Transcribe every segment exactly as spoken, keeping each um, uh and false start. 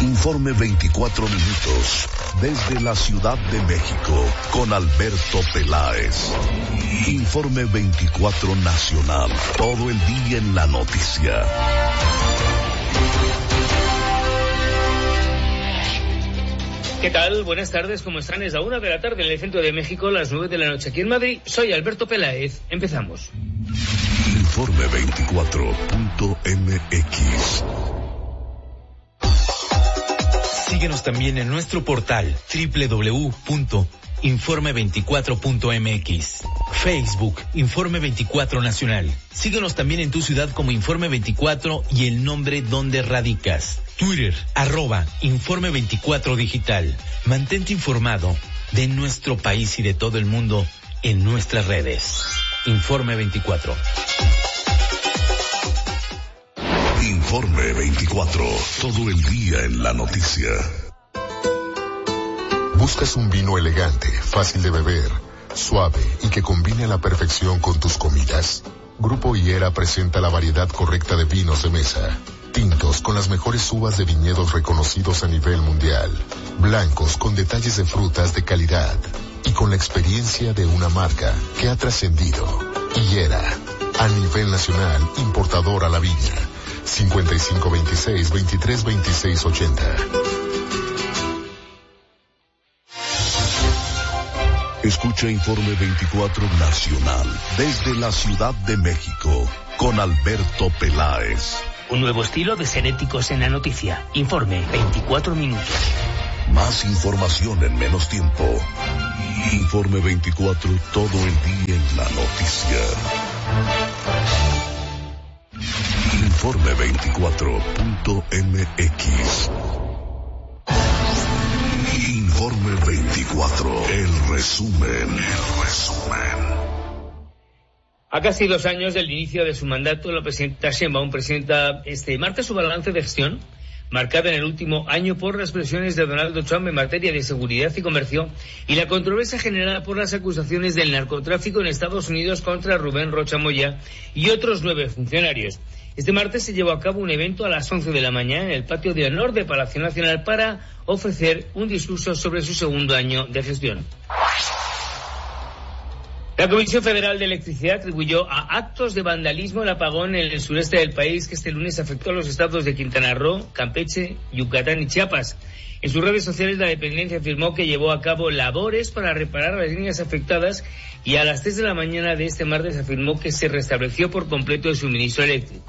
Informe veinticuatro minutos desde la Ciudad de México con Alberto Peláez. Informe veinticuatro Nacional, todo el día en la noticia. ¿Qué tal? Buenas tardes, ¿cómo están? Es la una de la tarde en el centro de México, las nueve de la noche aquí en Madrid. Soy Alberto Peláez. Empezamos. Informe veinticuatro punto m x. Síguenos también en nuestro portal doble u doble u doble u punto informe veinticuatro punto m x. Facebook, Informe veinticuatro Nacional. Síguenos también en tu ciudad como Informe veinticuatro y el nombre donde radicas. Twitter, arroba Informe veinticuatro Digital. Mantente informado de nuestro país y de todo el mundo en nuestras redes. Informe veinticuatro. Informe veinticuatro, todo el día en la noticia. ¿Buscas un vino elegante, fácil de beber, suave y que combine a la perfección con tus comidas? Grupo Higuera presenta la variedad correcta de vinos de mesa. Tintos con las mejores uvas de viñedos reconocidos a nivel mundial. Blancos con detalles de frutas de calidad. Y con la experiencia de una marca que ha trascendido. Higuera, a nivel nacional, importador a la viña. cincuenta y cinco veintiséis, veintitrés veintiséis ochenta. Escucha Informe veinticuatro Nacional desde la Ciudad de México con Alberto Peláez. Un nuevo estilo de ser éticos en la noticia. Informe veinticuatro minutos. Más información en menos tiempo. Informe veinticuatro, todo el día en la noticia. Informe veinticuatro punto m x. Informe veinticuatro, el resumen, el resumen. A casi dos años del inicio de su mandato, la presidenta Sheinbaum presenta este martes su balance de gestión, marcada en el último año por las presiones de Donald Trump en materia de seguridad y comercio y la controversia generada por las acusaciones del narcotráfico en Estados Unidos contra Rubén Rocha Moya y otros nueve funcionarios. Este martes se llevó a cabo un evento a las once de la mañana en el patio de honor de Palacio Nacional para ofrecer un discurso sobre su segundo año de gestión. La Comisión Federal de Electricidad atribuyó a actos de vandalismo el apagón en el sureste del país que este lunes afectó a los estados de Quintana Roo, Campeche, Yucatán y Chiapas. En sus redes sociales la dependencia afirmó que llevó a cabo labores para reparar las líneas afectadas y a las tres de la mañana de este martes afirmó que se restableció por completo el suministro eléctrico.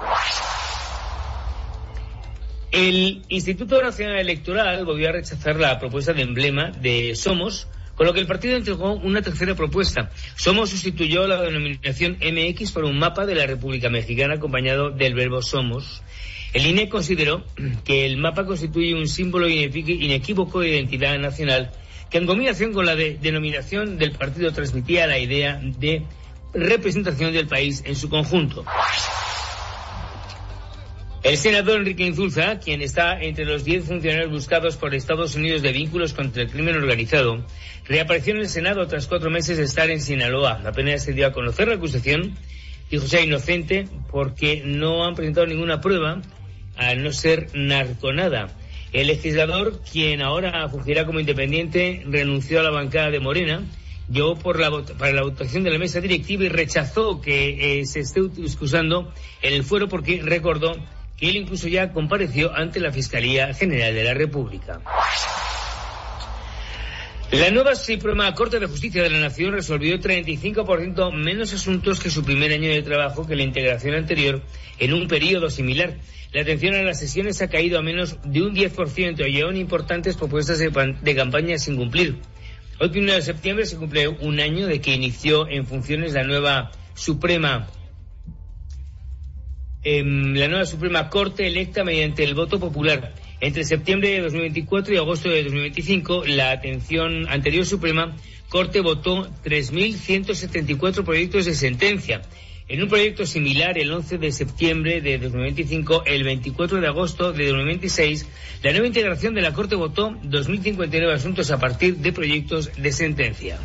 El Instituto Nacional Electoral volvió a rechazar la propuesta de emblema de Somos, con lo que el partido entregó una tercera propuesta. Somos sustituyó la denominación M X por un mapa de la República Mexicana acompañado del verbo somos. El I N E consideró que el mapa constituye un símbolo inequívoco de identidad nacional que en combinación con la de denominación del partido transmitía la idea de representación del país en su conjunto. El senador Enrique Insulza, quien está entre los diez funcionarios buscados por Estados Unidos de vínculos contra el crimen organizado, reapareció en el Senado tras cuatro meses de estar en Sinaloa. Apenas se dio a conocer la acusación, dijo ser inocente porque no han presentado ninguna prueba, al no ser narconada. El legislador, quien ahora fungirá como independiente, renunció a la bancada de Morena, llegó por la vot- para la votación de la mesa directiva y rechazó que eh, se esté excusando en el fuero porque recordó que él incluso ya compareció ante la Fiscalía General de la República. La nueva Suprema Corte de Justicia de la Nación resolvió treinta y cinco por ciento menos asuntos que su primer año de trabajo que la integración anterior en un periodo similar. La atención a las sesiones ha caído a menos de un diez por ciento y aún importantes propuestas de, pan- de campaña sin cumplir. Hoy, primero de septiembre, se cumple un año de que inició en funciones la nueva Suprema eh, la nueva Suprema Corte electa mediante el voto popular. Entre septiembre de dos mil veinticuatro y agosto de dos mil veinticinco, la atención anterior Suprema Corte votó tres mil ciento setenta y cuatro proyectos de sentencia. En un proyecto similar, el once de septiembre de dos mil veinticinco, el veinticuatro de agosto de dos mil veintiséis, la nueva integración de la Corte votó dos mil cincuenta y nueve asuntos a partir de proyectos de sentencia.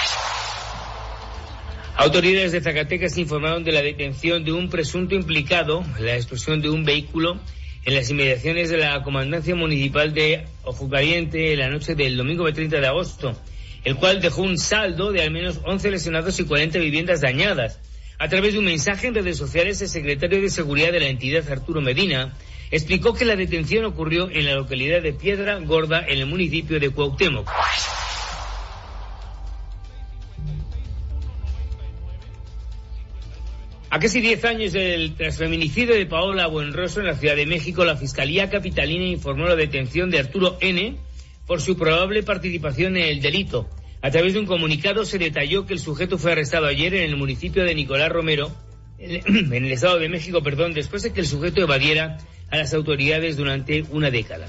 Autoridades de Zacatecas informaron de la detención de un presunto implicado, la explosión de un vehículo en las inmediaciones de la Comandancia Municipal de Ojocaliente la noche del domingo treinta de agosto, el cual dejó un saldo de al menos once lesionados y cuarenta viviendas dañadas. A través de un mensaje en redes sociales, el secretario de Seguridad de la entidad, Arturo Medina, explicó que la detención ocurrió en la localidad de Piedra Gorda, en el municipio de Cuauhtémoc. A casi diez años del transfeminicidio de Paola Buenrostro en la Ciudad de México, la Fiscalía Capitalina informó la detención de Arturo N. por su probable participación en el delito. A través de un comunicado se detalló que el sujeto fue arrestado ayer en el municipio de Nicolás Romero, en el Estado de México, perdón, después de que el sujeto evadiera a las autoridades durante una década.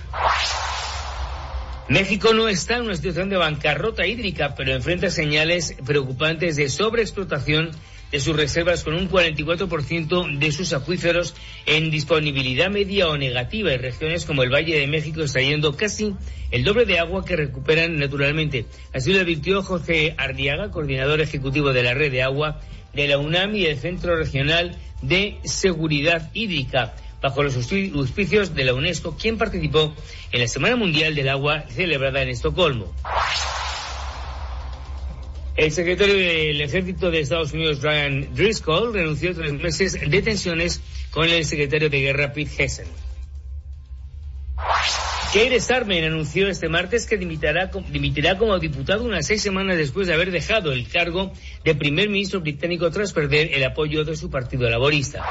México no está en una situación de bancarrota hídrica, pero enfrenta señales preocupantes de sobreexplotación de sus reservas, con un cuarenta y cuatro por ciento de sus acuíferos en disponibilidad media o negativa, y regiones como el Valle de México extrayendo casi el doble de agua que recuperan naturalmente. Así lo advirtió José Ardiaga, coordinador ejecutivo de la Red de Agua de la UNAM y el Centro Regional de Seguridad Hídrica, bajo los auspicios de la UNESCO, quien participó en la Semana Mundial del Agua celebrada en Estocolmo. El secretario del Ejército de Estados Unidos, Ryan Driscoll, renunció a tres meses de tensiones con el secretario de Guerra, Pete Hessen. Keir Starmer anunció este martes que dimitirá, dimitirá como diputado unas seis semanas después de haber dejado el cargo de primer ministro británico tras perder el apoyo de su partido laborista.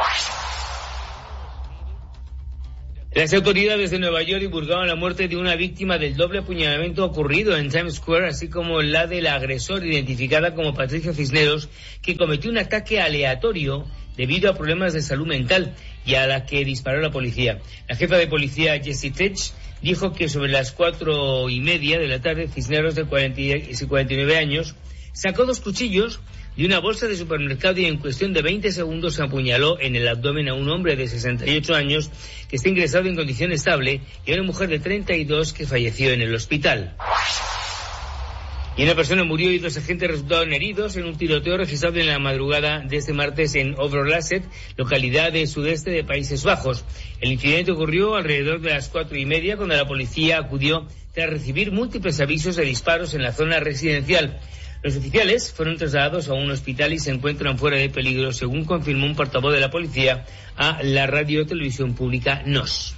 Las autoridades de Nueva York divulgaron la muerte de una víctima del doble apuñalamiento ocurrido en Times Square, así como la del agresor, identificada como Patricia Cisneros, que cometió un ataque aleatorio debido a problemas de salud mental y a la que disparó la policía. La jefa de policía, Jessie Tech, dijo que sobre las cuatro y media de la tarde, Cisneros, de cuarenta y nueve años, sacó dos cuchillos de una bolsa de supermercado y en cuestión de veinte segundos apuñaló en el abdomen a un hombre de sesenta y ocho años que está ingresado en condición estable y a una mujer de treinta y dos que falleció en el hospital. Y una persona murió y dos agentes resultaron heridos en un tiroteo registrado en la madrugada de este martes en Overlasset, localidad del sudeste de Países Bajos. El incidente ocurrió alrededor de las cuatro y media, cuando la policía acudió tras recibir múltiples avisos de disparos en la zona residencial. Los oficiales fueron trasladados a un hospital y se encuentran fuera de peligro, según confirmó un portavoz de la policía a la radio televisión pública N O S.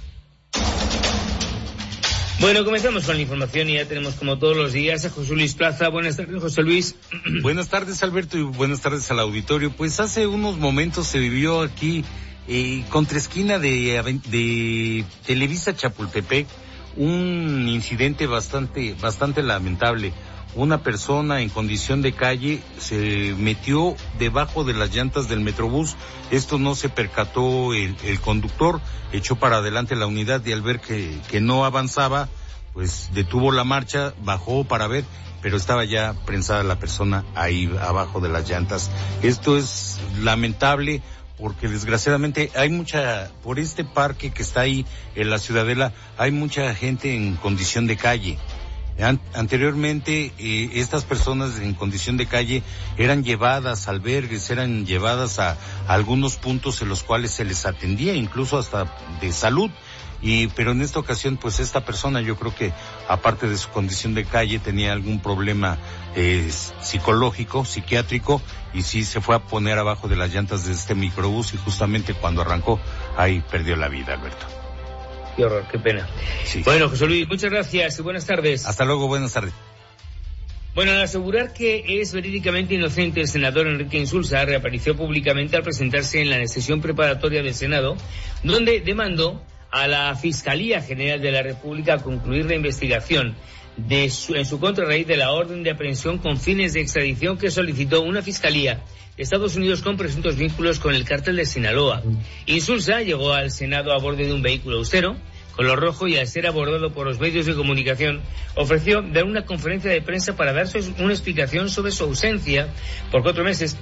Bueno, comenzamos con la información y ya tenemos, como todos los días, a José Luis Plaza. Buenas tardes, José Luis. Buenas tardes, Alberto, y buenas tardes al auditorio. Pues hace unos momentos se vivió aquí, eh, contra esquina de, de Televisa Chapultepec, un incidente bastante, bastante lamentable. Una persona en condición de calle se metió debajo de las llantas del Metrobús. Esto no se percató el, el conductor, echó para adelante la unidad y al ver que, que no avanzaba, pues detuvo la marcha, bajó para ver, pero estaba ya prensada la persona ahí abajo de las llantas. Esto es lamentable porque desgraciadamente hay mucha, por este parque que está ahí en la Ciudadela, hay mucha gente en condición de calle. Anteriormente, eh, estas personas en condición de calle eran llevadas a albergues, eran llevadas a, a algunos puntos en los cuales se les atendía, incluso hasta de salud. Y, pero en esta ocasión, pues esta persona, yo creo que aparte de su condición de calle, tenía algún problema eh, psicológico, psiquiátrico, y sí se fue a poner abajo de las llantas de este microbús y justamente cuando arrancó, ahí perdió la vida, Alberto. Qué horror, qué pena. Sí. Bueno, José Luis, muchas gracias y buenas tardes. Hasta luego, buenas tardes. Bueno, al asegurar que es verídicamente inocente, el senador Enrique Insulza reapareció públicamente al presentarse en la sesión preparatoria del Senado, donde demandó a la Fiscalía General de la República a concluir la investigación de su, en su contra a raíz de la orden de aprehensión con fines de extradición que solicitó una fiscalía de Estados Unidos con presuntos vínculos con el cártel de Sinaloa. Insulza llegó al Senado a bordo de un vehículo austero, color rojo, y al ser abordado por los medios de comunicación, ofreció dar una conferencia de prensa para dar una explicación sobre su ausencia por cuatro meses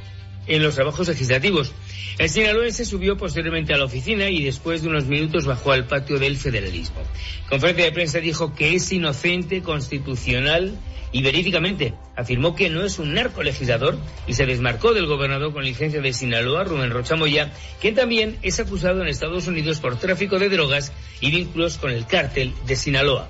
en los trabajos legislativos. El sinaloense subió posteriormente a la oficina y después de unos minutos bajó al patio del federalismo. En conferencia de prensa dijo que es inocente, constitucional y verídicamente afirmó que no es un narcolegislador y se desmarcó del gobernador con licencia de Sinaloa, Rubén Rocha Moya, quien también es acusado en Estados Unidos por tráfico de drogas y vínculos con el cártel de Sinaloa.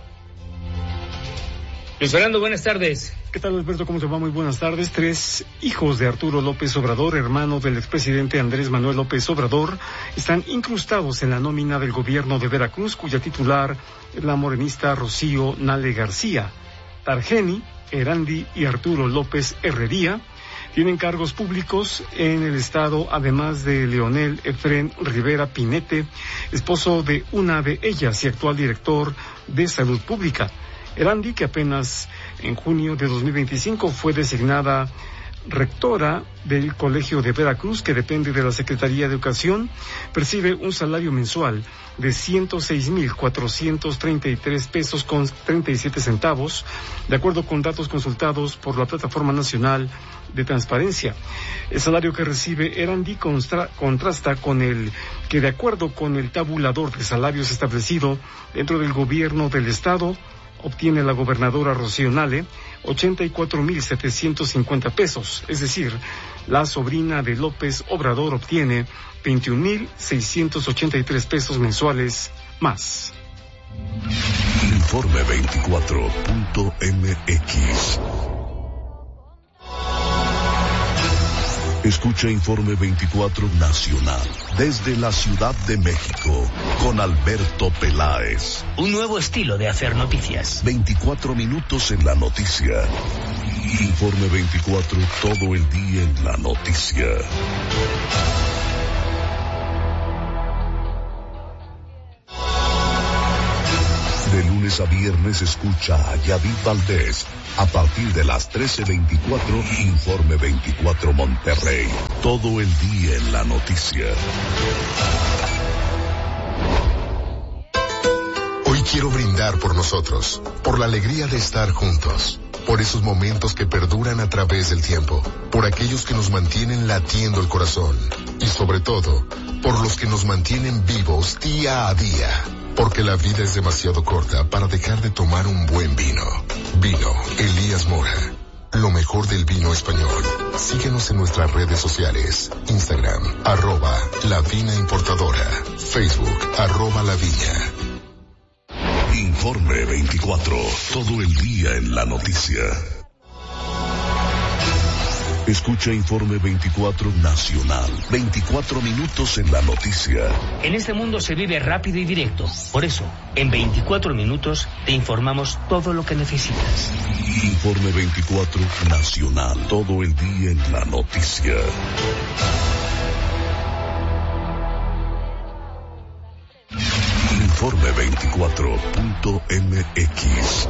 Luis Fernando, buenas tardes. ¿Qué tal, Alberto? ¿Cómo te va? Muy buenas tardes. Tres hijos de Arturo López Obrador, hermano del expresidente Andrés Manuel López Obrador, están incrustados en la nómina del gobierno de Veracruz, cuya titular es la morenista Rocío Nale García. Targeni, Erandi y Arturo López Herrería tienen cargos públicos en el estado, además de Leonel Efrén Rivera Pinete, esposo de una de ellas y actual director de Salud Pública. Erandi, que apenas en junio de dos mil veinticinco fue designada rectora del Colegio de Veracruz, que depende de la Secretaría de Educación, percibe un salario mensual de ciento seis mil cuatrocientos treinta y tres pesos con treinta y siete centavos, de acuerdo con datos consultados por la Plataforma Nacional de Transparencia. El salario que recibe Erandi constra, contrasta con el que, de acuerdo con el tabulador de salarios establecido dentro del gobierno del Estado, obtiene la gobernadora Rocío Nale ochenta y cuatro mil setecientos cincuenta pesos, es decir, la sobrina de López Obrador obtiene veintiún mil seiscientos ochenta y tres pesos mensuales más. Informe veinticuatro punto m x. Escucha Informe veinticuatro Nacional desde la Ciudad de México con Alberto Peláez. Un nuevo estilo de hacer noticias. veinticuatro minutos en la noticia. Informe veinticuatro, todo el día en la noticia. De lunes a viernes escucha a Yadid Valdés a partir de las trece veinticuatro, Informe veinticuatro Monterrey. Todo el día en la noticia. Hoy quiero brindar por nosotros, por la alegría de estar juntos, por esos momentos que perduran a través del tiempo, por aquellos que nos mantienen latiendo el corazón y sobre todo, por los que nos mantienen vivos día a día. Porque la vida es demasiado corta para dejar de tomar un buen vino. Vino Elías Mora. Lo mejor del vino español. Síguenos en nuestras redes sociales. Instagram, arroba La Vina Importadora. Facebook, arroba La Viña. Informe veinticuatro. Todo el día en la noticia. Escucha Informe veinticuatro Nacional. veinticuatro minutos en la noticia. En este mundo se vive rápido y directo. Por eso, en veinticuatro minutos te informamos todo lo que necesitas. Informe veinticuatro Nacional. Todo el día en la noticia. Informe veinticuatro punto m x.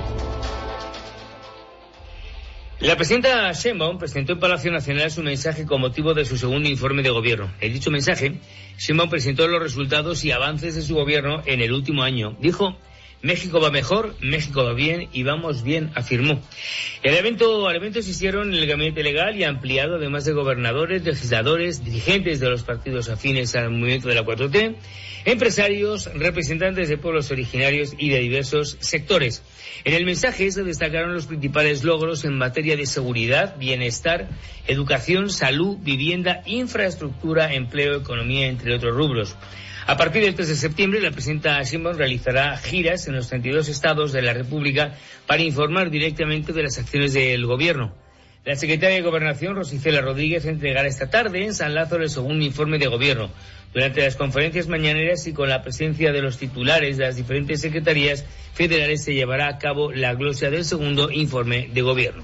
La presidenta Sheinbaum presentó en Palacio Nacional su mensaje con motivo de su segundo informe de gobierno. En dicho mensaje, Sheinbaum presentó los resultados y avances de su gobierno en el último año. Dijo: México va mejor, México va bien y vamos bien, afirmó. El evento, al evento asistieron el gabinete legal y ampliado, además de gobernadores, legisladores, dirigentes de los partidos afines al movimiento de la cuatro T, empresarios, representantes de pueblos originarios y de diversos sectores. En el mensaje se destacaron los principales logros en materia de seguridad, bienestar, educación, salud, vivienda, infraestructura, empleo, economía, entre otros rubros. A partir del tres de septiembre, la presidenta Sheinbaum realizará giras en los treinta y dos estados de la República para informar directamente de las acciones del gobierno. La secretaria de Gobernación, Rosicela Rodríguez, entregará esta tarde en San Lázaro el segundo informe de gobierno. Durante las conferencias mañaneras y con la presencia de los titulares de las diferentes secretarías federales se llevará a cabo la glosa del segundo informe de gobierno.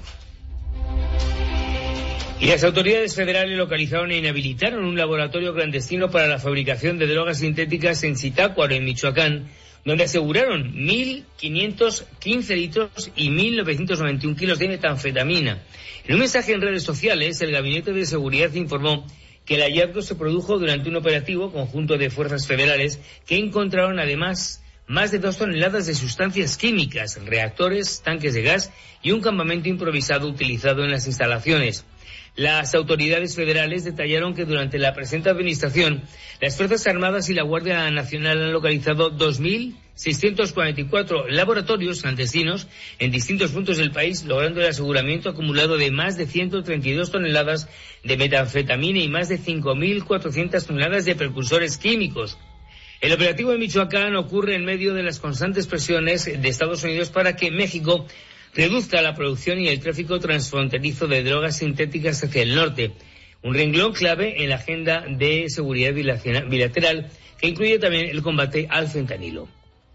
Y las autoridades federales localizaron e inhabilitaron un laboratorio clandestino para la fabricación de drogas sintéticas en Zitácuaro, en Michoacán, donde aseguraron mil quinientos quince litros y mil novecientos noventa y un kilos de metanfetamina. En un mensaje en redes sociales, el Gabinete de Seguridad informó que el hallazgo se produjo durante un operativo conjunto de fuerzas federales que encontraron además más de dos toneladas de sustancias químicas, reactores, tanques de gas y un campamento improvisado utilizado en las instalaciones. Las autoridades federales detallaron que durante la presente administración, las Fuerzas Armadas y la Guardia Nacional han localizado dos mil seiscientos cuarenta y cuatro laboratorios clandestinos en distintos puntos del país, logrando el aseguramiento acumulado de más de ciento treinta y dos toneladas de metanfetamina y más de cinco mil cuatrocientas toneladas de precursores químicos. El operativo en Michoacán ocurre en medio de las constantes presiones de Estados Unidos para que México reduzca la producción y el tráfico transfronterizo de drogas sintéticas hacia el norte, un renglón clave en la agenda de seguridad bilateral que incluye también el combate al fentanilo.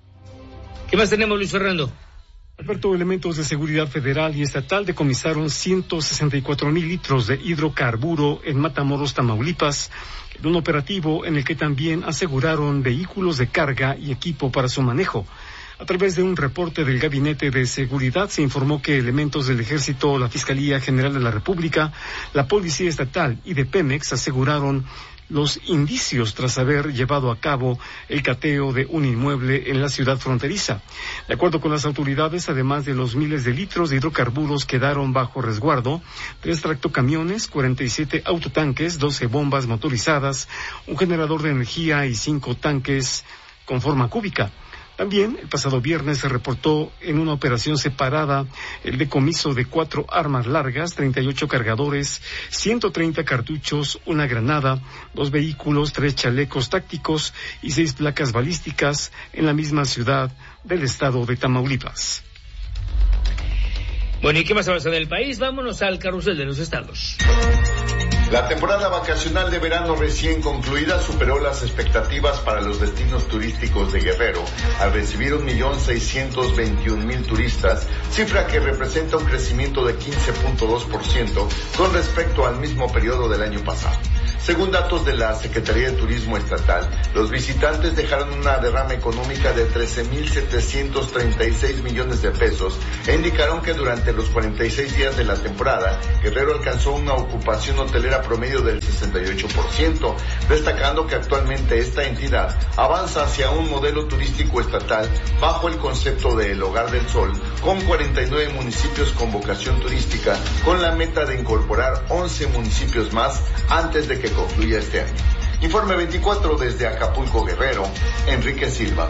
¿Qué más tenemos, Luis Fernando? Alberto, elementos de seguridad federal y estatal decomisaron ciento sesenta y cuatro mil litros de hidrocarburo en Matamoros, Tamaulipas, en un operativo en el que también aseguraron vehículos de carga y equipo para su manejo. A través de un reporte del Gabinete de Seguridad se informó que elementos del Ejército, la Fiscalía General de la República, la Policía Estatal y de Pemex aseguraron los indicios tras haber llevado a cabo el cateo de un inmueble en la ciudad fronteriza. De acuerdo con las autoridades, además de los miles de litros de hidrocarburos quedaron bajo resguardo tres tractocamiones, cuarenta y siete autotanques, doce bombas motorizadas, un generador de energía y cinco tanques con forma cúbica. También, el pasado viernes se reportó en una operación separada el decomiso de cuatro armas largas, treinta y ocho cargadores, ciento treinta cartuchos, una granada, dos vehículos, tres chalecos tácticos y seis placas balísticas en la misma ciudad del estado de Tamaulipas. Bueno, ¿y qué más avanza del país? Vámonos al carrusel de los estados. La temporada vacacional de verano recién concluida superó las expectativas para los destinos turísticos de Guerrero, al recibir un millón seiscientos veintiún mil turistas, cifra que representa un crecimiento de quince punto dos por ciento con respecto al mismo periodo del año pasado. Según datos de la Secretaría de Turismo Estatal, los visitantes dejaron una derrama económica de trece mil setecientos treinta y seis millones de pesos e indicaron que durante los cuarenta y seis días de la temporada, Guerrero alcanzó una ocupación hotelera promedio del sesenta y ocho por ciento, destacando que actualmente esta entidad avanza hacia un modelo turístico estatal bajo el concepto de El Hogar del Sol, con cuarenta y nueve municipios con vocación turística, con la meta de incorporar once municipios más antes de que concluya este año. Informe veinticuatro desde Acapulco, Guerrero, Enrique Silva.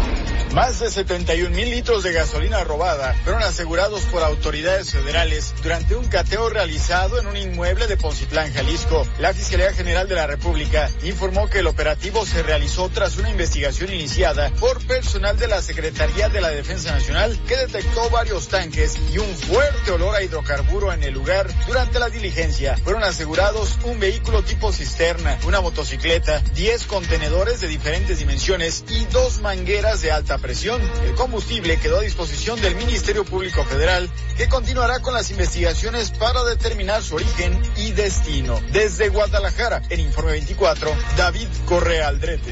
Más de setenta y un mil litros de gasolina robada fueron asegurados por autoridades federales durante un cateo realizado en un inmueble de Poncitlán, Jalisco. La Fiscalía General de la República informó que el operativo se realizó tras una investigación iniciada por personal de la Secretaría de la Defensa Nacional que detectó varios tanques y un fuerte olor a hidrocarburo en el lugar. Durante la diligencia fueron asegurados un vehículo tipo cisterna, una motocicleta, diez contenedores de diferentes dimensiones y dos mangueras de alta presión. El combustible quedó a disposición del Ministerio Público Federal, que continuará con las investigaciones para determinar su origen y destino. Desde Guadalajara, en Informe veinticuatro, David Correa Aldrete.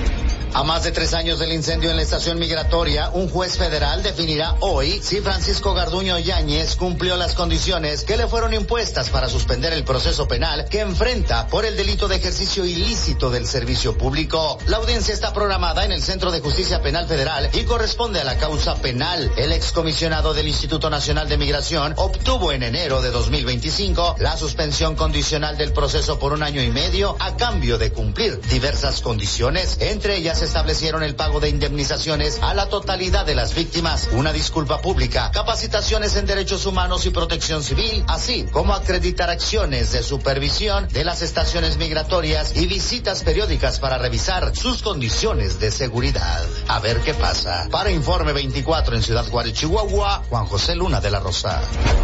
A más de tres años del incendio en la estación migratoria, un juez federal definirá hoy si Francisco Garduño Yáñez cumplió las condiciones que le fueron impuestas para suspender el proceso penal que enfrenta por el delito de ejercicio ilícito del servicio público. La audiencia está programada en el Centro de Justicia Penal Federal y corresponde a la causa penal. El excomisionado del Instituto Nacional de Migración obtuvo en enero de dos mil veinticinco la suspensión condicional del proceso por un año y medio a cambio de cumplir diversas condiciones. Entre ellas establecieron el pago de indemnizaciones a la totalidad de las víctimas, una disculpa pública, capacitaciones en derechos humanos y protección civil, así como acreditar acciones de supervisión de las estaciones migratorias y visitas periódicas para revisar sus condiciones de seguridad. A ver qué pasa. Para Informe veinticuatro en Ciudad Juárez, Chihuahua, Juan José Luna de la Rosa.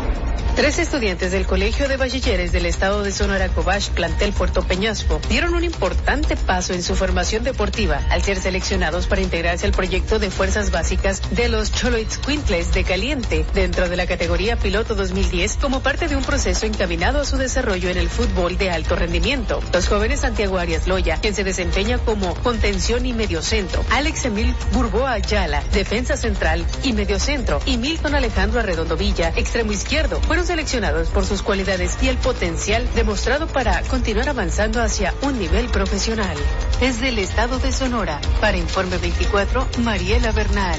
Tres estudiantes del Colegio de Bachilleres del Estado de Sonora Cobach, plantel Puerto Peñasco, dieron un importante paso en su formación deportiva al ser seleccionados para integrarse al proyecto de fuerzas básicas de los Xoloitzcuintles de Caliente dentro de la categoría Piloto dos mil diez como parte de un proceso encaminado a su desarrollo en el fútbol de alto rendimiento. Los jóvenes Santiago Arias Loya, quien se desempeña como contención y mediocentro, Alex Emil Burboa Ayala, defensa central y mediocentro, y Milton Alejandro Arredondo Villa, extremo izquierdo, fueron seleccionados por sus cualidades y el potencial demostrado para continuar avanzando hacia un nivel profesional. Desde el estado de Sonora, para Informe veinticuatro, Mariela Bernal.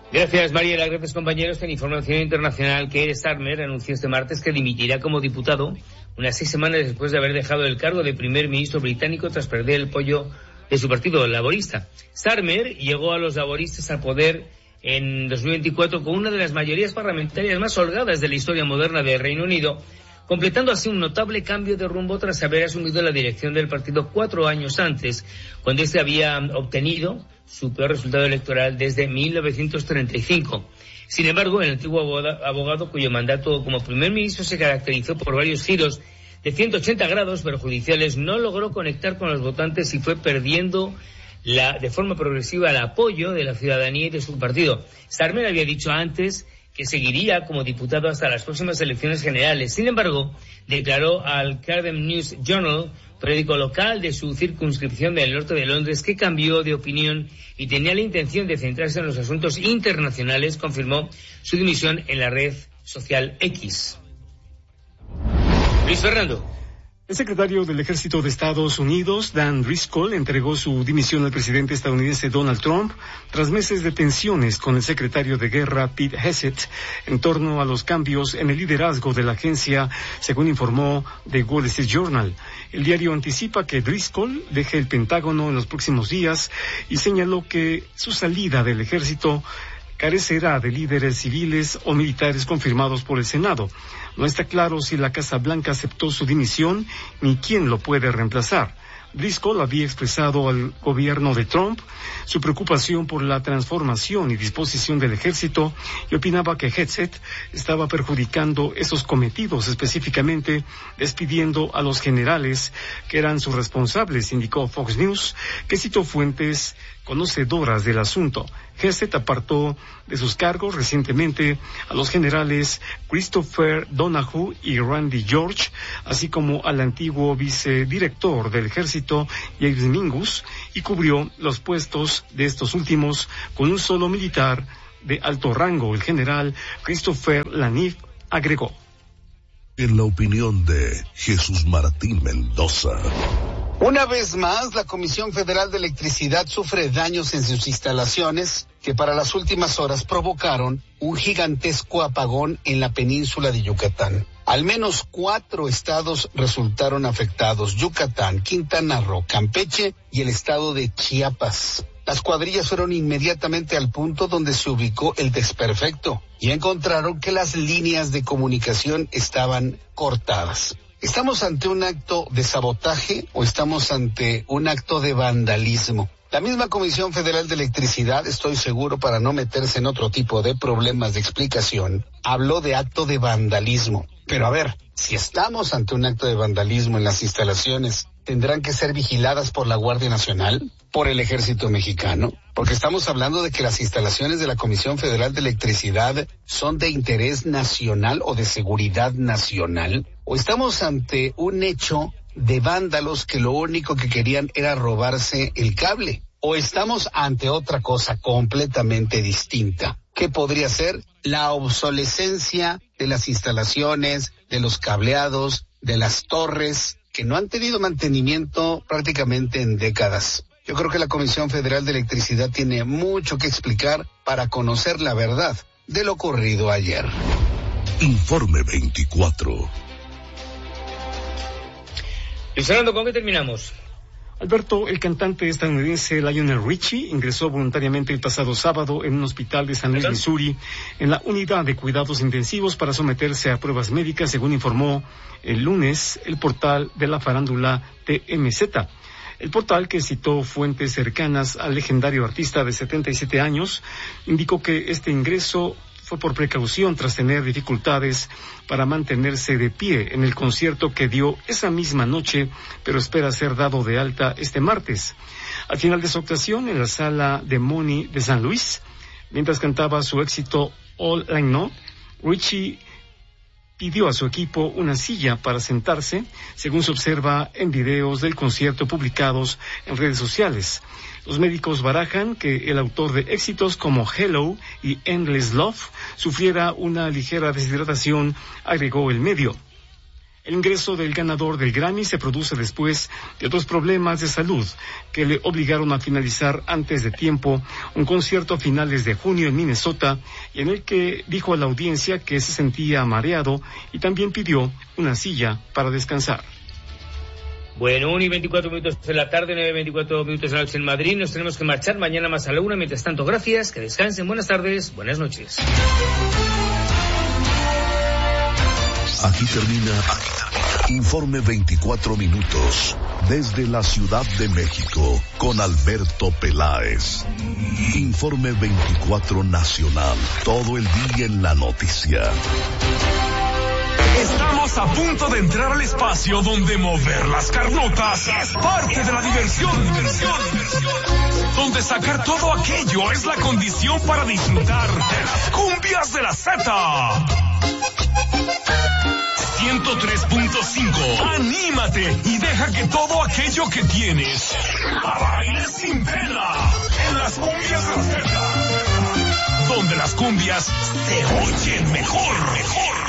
Gracias, Mariela. Gracias, compañeros. En información internacional, Keir Starmer anunció este martes que dimitirá como diputado unas seis semanas después de haber dejado el cargo de primer ministro británico tras perder el apoyo de su partido laborista. Starmer llegó a los laboristas al poder en dos mil veinticuatro con una de las mayorías parlamentarias más holgadas de la historia moderna del Reino Unido, completando así un notable cambio de rumbo tras haber asumido la dirección del partido cuatro años antes, cuando este había obtenido su peor resultado electoral desde mil novecientos treinta y cinco. Sin embargo, el antiguo abogado, cuyo mandato como primer ministro se caracterizó por varios giros de ciento ochenta grados perjudiciales, no logró conectar con los votantes y fue perdiendo la, de forma progresiva el apoyo de la ciudadanía y de su partido. Starmer había dicho antes que seguiría como diputado hasta las próximas elecciones generales. Sin embargo, declaró al Cardiff News Journal, periódico local de su circunscripción del norte de Londres, que cambió de opinión y tenía la intención de centrarse en los asuntos internacionales. Confirmó su dimisión en la red social X. Luis Fernando. El secretario del Ejército de Estados Unidos, Dan Driscoll, entregó su dimisión al presidente estadounidense Donald Trump tras meses de tensiones con el secretario de Guerra, Pete Hegseth, en torno a los cambios en el liderazgo de la agencia, según informó The Wall Street Journal. El diario anticipa que Driscoll deje el Pentágono en los próximos días y señaló que su salida del ejército carecerá de líderes civiles o militares confirmados por el Senado. No está claro si la Casa Blanca aceptó su dimisión ni quién lo puede reemplazar. Driscoll había expresado al gobierno de Trump su preocupación por la transformación y disposición del ejército y opinaba que Hegseth estaba perjudicando esos cometidos, específicamente despidiendo a los generales que eran sus responsables, indicó Fox News, que citó fuentes conocedoras del asunto. Hegseth apartó de sus cargos recientemente a los generales Christopher Donahue y Randy George, así como al antiguo vicedirector del ejército James Mingus, y cubrió los puestos de estos últimos con un solo militar de alto rango, el general Christopher Laniff, agregó. En la opinión de Jesús Martín Mendoza. Una vez más, la Comisión Federal de Electricidad sufre daños en sus instalaciones que para las últimas horas provocaron un gigantesco apagón en la península de Yucatán. Al menos cuatro estados resultaron afectados: Yucatán, Quintana Roo, Campeche y el estado de Chiapas. Las cuadrillas fueron inmediatamente al punto donde se ubicó el desperfecto y encontraron que las líneas de comunicación estaban cortadas. ¿Estamos ante un acto de sabotaje o estamos ante un acto de vandalismo? La misma Comisión Federal de Electricidad, estoy seguro, para no meterse en otro tipo de problemas de explicación, habló de acto de vandalismo. Pero a ver, si estamos ante un acto de vandalismo en las instalaciones, ¿tendrán que ser vigiladas por la Guardia Nacional? ¿Por el Ejército Mexicano? Porque estamos hablando de que las instalaciones de la Comisión Federal de Electricidad son de interés nacional o de seguridad nacional. ¿O estamos ante un hecho de vándalos que lo único que querían era robarse el cable? ¿O estamos ante otra cosa completamente distinta? ¿Qué podría ser? La obsolescencia de las instalaciones, de los cableados, de las torres, que no han tenido mantenimiento prácticamente en décadas. Yo creo que la Comisión Federal de Electricidad tiene mucho que explicar para conocer la verdad de lo ocurrido ayer. Informe veinticuatro. Luis Fernando, ¿con qué terminamos? Alberto, el cantante estadounidense Lionel Richie ingresó voluntariamente el pasado sábado en un hospital de San Luis, Missouri, en la unidad de cuidados intensivos para someterse a pruebas médicas, según informó el lunes el portal de la farándula T M Z. El portal, que citó fuentes cercanas al legendario artista de setenta y siete años, indicó que este ingreso fue por precaución tras tener dificultades para mantenerse de pie en el concierto que dio esa misma noche, pero espera ser dado de alta este martes. Al final de su actuación en la sala de Money de San Luis, mientras cantaba su éxito All I Know, Richie pidió a su equipo una silla para sentarse, según se observa en videos del concierto publicados en redes sociales. Los médicos barajan que el autor de éxitos como Hello y Endless Love sufriera una ligera deshidratación, agregó el medio. El ingreso del ganador del Grammy se produce después de otros problemas de salud que le obligaron a finalizar antes de tiempo un concierto a finales de junio en Minnesota, y en el que dijo a la audiencia que se sentía mareado y también pidió una silla para descansar. Bueno, una y veinticuatro minutos de la tarde, nueve y veinticuatro minutos de la noche en Madrid. Nos tenemos que marchar mañana más a la una. Mientras tanto, gracias, que descansen. Buenas tardes, buenas noches. Aquí termina, aquí termina. Informe veinticuatro minutos. Desde la Ciudad de México, con Alberto Peláez. Informe veinticuatro Nacional. Todo el día en la noticia. Estamos a punto de entrar al espacio donde mover las carnotas es parte de la diversión. diversión, diversión. Donde sacar todo aquello es la condición para disfrutar de las cumbias de la Z. ciento tres punto cinco. Anímate y deja que todo aquello que tienes baile sin pena en las cumbias de la Z. Donde las cumbias se oyen mejor, mejor.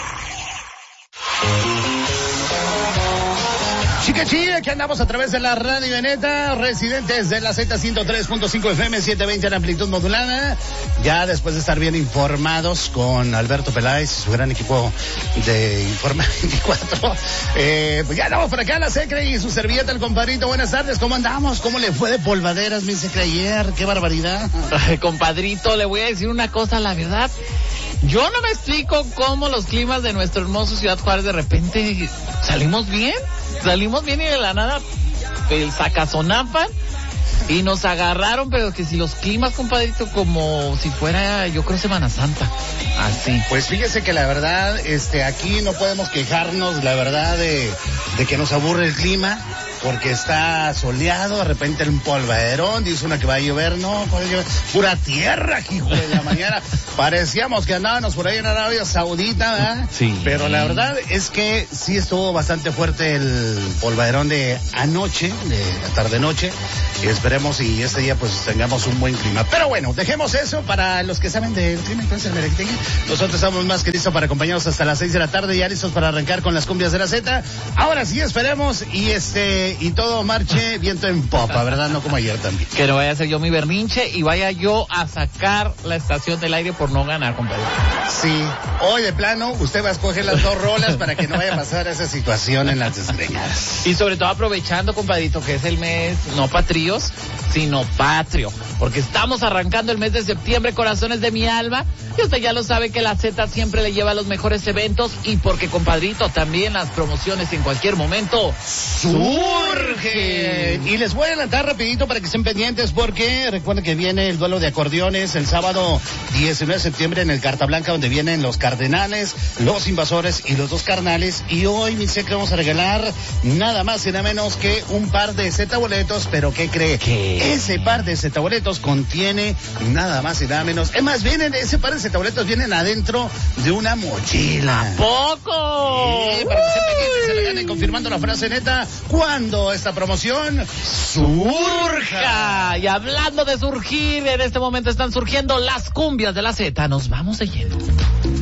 Chique, chique, aquí andamos a través de la radio Veneta, residentes de la Z ciento tres punto cinco F M, setecientos veinte en amplitud modulada. Ya después de estar bien informados con Alberto Peláez y su gran equipo de Informe veinticuatro, eh, pues ya andamos por acá, la Secre y su servilleta, el compadrito. Buenas tardes, ¿cómo andamos? ¿Cómo le fue de polvaderas, mi Secre, ayer? ¡Qué barbaridad! Ay, compadrito, le voy a decir una cosa, la verdad. Yo no me explico cómo los climas de nuestro hermoso Ciudad Juárez de repente salimos bien, salimos bien y de la nada el sacazonapan y nos agarraron, pero que si los climas, compadrito, como si fuera, yo creo, Semana Santa, así. Pues fíjese que la verdad, este, aquí no podemos quejarnos, la verdad, de, de que nos aburre el clima, porque está soleado, de repente un polvaderón, dice una que va a llover, no, puede llover, pura tierra, hijo de la mañana. Parecíamos que andábamos por ahí en Arabia Saudita, ¿verdad? Sí. Pero la verdad es que sí estuvo bastante fuerte el polvaderón de anoche, de la tarde-noche, y esperemos y este día pues tengamos un buen clima. Pero bueno, dejemos eso para los que saben del clima, entonces, nosotros estamos más que listos para acompañarnos hasta las seis de la tarde, ya listos para arrancar con las cumbias de la Z. Ahora sí esperemos y este y todo marche viento en popa, ¿verdad? No como ayer también. Que no vaya a ser yo mi berrinche y vaya yo a sacar la estación del aire por no ganar, compadre. Sí, hoy de plano usted va a escoger las dos rolas para que no vaya a pasar esa situación en las desgreñadas. Y sobre todo aprovechando, compadrito, que es el mes no patrios, sino patrio, porque estamos arrancando el mes de septiembre, corazones de mi alma, y usted ya lo sabe que la Z siempre le lleva a los mejores eventos, y porque, compadrito, también las promociones en cualquier momento surgen. Y les voy a adelantar rapidito para que estén pendientes, porque recuerden que viene el duelo de acordeones el sábado diecinueve de septiembre en el Carta Blanca, donde vienen los Cardenales, los Invasores y los dos Carnales, y hoy, mi sé que vamos a regalar nada más y nada menos que un par de Z boletos, pero ¿qué cree? ¿Qué? Ese par de Z boletos contiene nada más y nada menos, es más, vienen, ese par de Z boletos vienen adentro de una mochila. ¿A poco? Sí, para que estén pendientes, se le ganen confirmando la frase neta, cuando esta promoción surja. Y hablando de surgir, en este momento están surgiendo las cumbias de la Z. Nos vamos de lleno.